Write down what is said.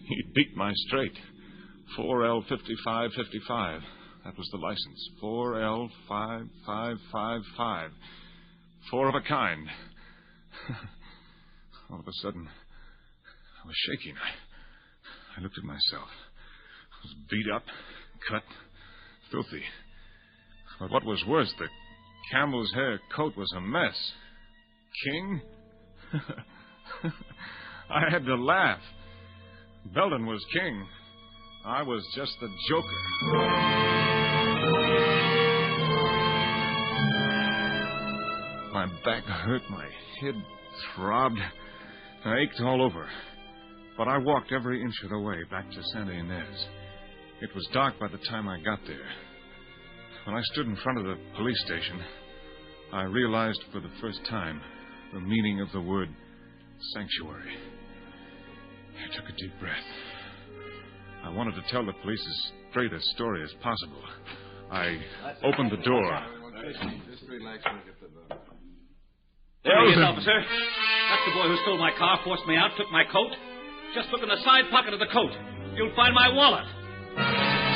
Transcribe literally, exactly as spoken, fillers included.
He beat my straight. four L fifty-five fifty-five. That was the license. four L five five five five. Four of a kind. All of a sudden, I was shaking. I, I looked at myself. I was beat up, cut, filthy. But what was worse, the camel's hair coat was a mess. King? I had to laugh. Belden was king. I was just the joker. My back hurt, my head throbbed, I ached all over. But I walked every inch of the way back to Santa Ynez. It was dark by the time I got there. When I stood in front of the police station, I realized for the first time the meaning of the word sanctuary. I took a deep breath. I wanted to tell the police as straight a story as possible. I opened the door. There he is, officer. That's the boy who stole my car, forced me out, took my coat. Just look in the side pocket of the coat. You'll find my wallet.